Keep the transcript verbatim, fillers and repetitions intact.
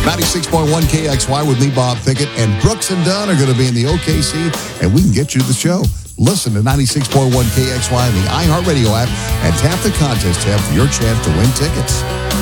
ninety-six point one K X Y with me, Bob Pickett, and Brooks and Dunn are going to be in the O K C, and we can get you the show. Listen to ninety-six point one K X Y in the iHeartRadio app and tap the contest tab for your chance to win tickets.